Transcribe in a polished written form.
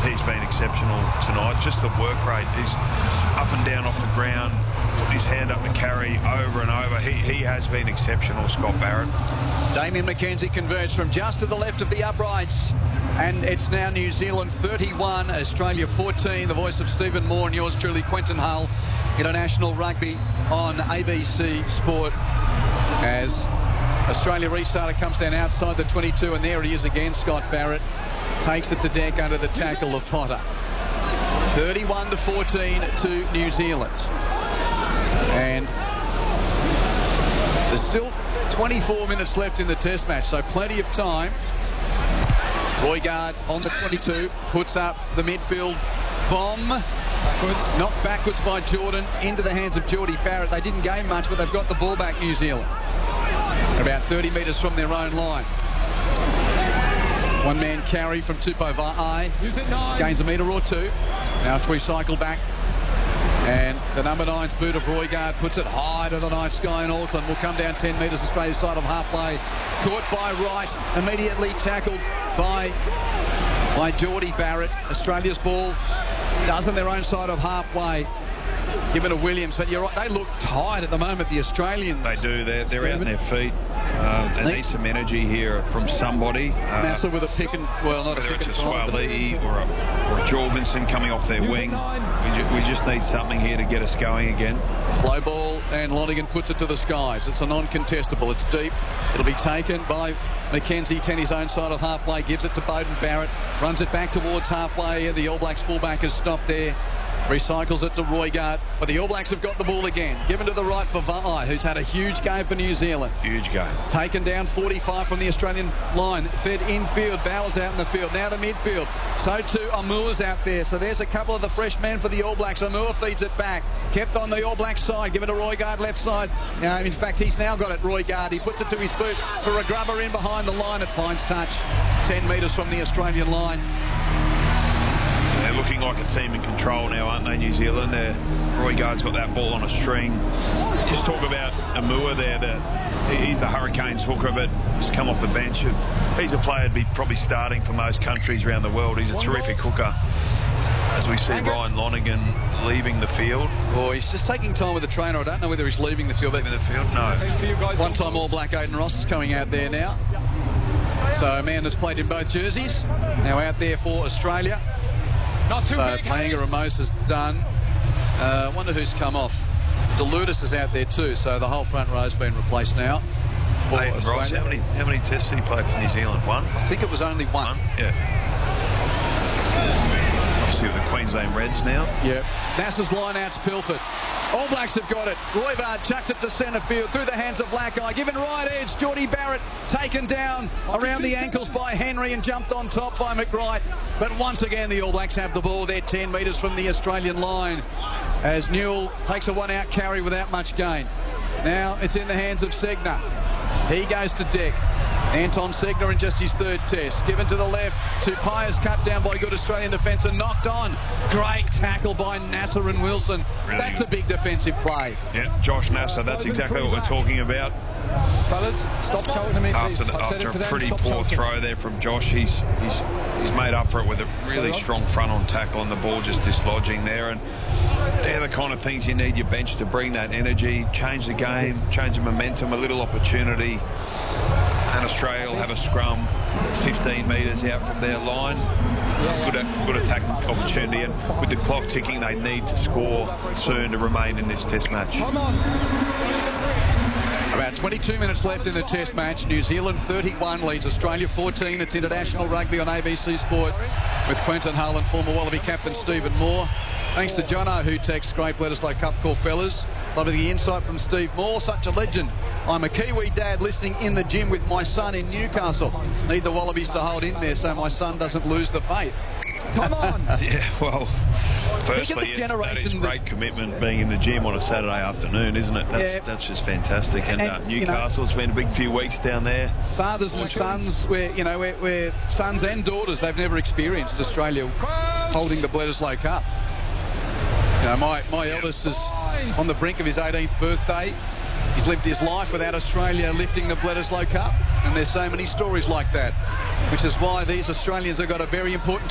he's been exceptional tonight. Just the work rate. He's up and down off the ground, putting his hand up to carry over and over. He has been exceptional, Scott Barrett. Damien McKenzie converts from just to the left of the uprights. And it's now New Zealand 31, Australia 14. The voice of Stephen Moore and yours truly, Quentin Hull. International Rugby on ABC Sport as Australia restarter comes down outside the 22, and there he is again. Scott Barrett takes it to deck under the tackle of Potter. 31-14 to New Zealand. And there's still 24 minutes left in the test match, so plenty of time. Roigard on the 22, puts up the midfield bomb. Backwards. Knocked backwards by Jordan into the hands of Jordie Barrett. They didn't gain much, but they've got the ball back, New Zealand. About 30 metres from their own line. One-man carry from Tupou Va'ai. Gains a metre or two. Now it's recycled back. And the number 9's boot of Roigard puts it high to the night sky in Auckland. Will come down 10 metres Australia's side of halfway. Caught by Wright. Immediately tackled by Jordie Barrett. Australia's ball does on their own side of halfway. Given to Williams, but you're right, they look tired at the moment, the Australians. They do, they're out on their feet. They need some energy here from somebody. Massa with a pick and, well, not whether a pick it's a and Swaley or a Jorgensen coming off their wing. We just need something here to get us going again. Slow ball, and Lonergan puts it to the skies. It's a non-contestable. It's deep. It'll be taken by McKenzie. 10 his own side of halfway, gives it to Beauden Barrett, runs it back towards halfway, and the All Blacks fullback has stopped there. Recycles it to Roigard, but the All Blacks have got the ball again. Given to the right for Va'ai, who's had a huge game for New Zealand. Huge game. Taken down 45 from the Australian line. Fed infield, Bowers out in the field. Now to midfield. So too Aumua's out there. So there's a couple of the fresh men for the All Blacks. Aumua feeds it back. Kept on the All Blacks side. Given to Roigard left side. In fact, he's now got it, Roigard. He puts it to his boot for a grubber in behind the line. It finds touch. 10 metres from the Australian line. They're looking like a team in control now, aren't they, New Zealand? Roigard's got that ball on a string. You just talk about Aumua there. He's the Hurricanes hooker, but he's come off the bench. He's a player to be probably starting for most countries around the world. He's a terrific hooker. As we see Ryan Lonergan leaving the field. Oh, he's just taking time with the trainer. I don't know whether he's leaving the field. Leaving the field? No. One-time All Black Aidan Ross is coming out there now. So a man that's played in both jerseys. Now out there for Australia. So Paenga Ramos is done. Wonder who's come off. Deludis is out there too, so the whole front row's been replaced now. Ross, how many tests did he play for New Zealand? One? I think it was only one. Yeah. Obviously with the Queensland Reds now. Yeah. Nasa's line out's pilfered. All Blacks have got it. Roigard chucks it to centre field through the hands of Blackeye. Given right edge, Jordie Barrett taken down around the ankles by Henry and jumped on top by McBride. But once again, the All Blacks have the ball. They're 10 metres from the Australian line as Newell takes a one-out carry without much gain. Now it's in the hands of Segner. He goes to deck. Anton Segner in just his third test. Given to the left to Pius, cut down by good Australian defence and knocked on. Great tackle by Nasser and Wilson. Really That's a big defensive play. Yeah, Josh Nasser, that's exactly what we're talking about. Fellas, stop shouting at me, please. After a pretty poor throw there from Josh, he's made up for it with a really strong front-on tackle and the ball just dislodging there. And they're the kind of things you need your bench to bring that energy, change the game, change the momentum, a little opportunity. And Australia will have a scrum 15 metres out from their line. Good attack opportunity, and with the clock ticking, they need to score soon to remain in this test match. About 22 minutes left in the test match. New Zealand 31 leads Australia 14. It's International Rugby on ABC Sport with Quentin Hull and former Wallaby captain Stephen Moore. Thanks to Jono, who texts great Bledisloe Cup call fellas. Lovely the insight from Steve Moore, such a legend. I'm a Kiwi dad listening in the gym with my son in Newcastle. Need the Wallabies to hold in there so my son doesn't lose the faith. Come on! Yeah, well, firstly, that is great commitment being in the gym on a Saturday afternoon, isn't it? That's just fantastic. And Newcastle's been a big few weeks down there. Fathers and sons, we're sons and daughters. They've never experienced Australia holding the Bledisloe Cup. My eldest is on the brink of his 18th birthday. He's lived his life without Australia lifting the Bledisloe Cup, and there's so many stories like that, which is why these Australians have got a very important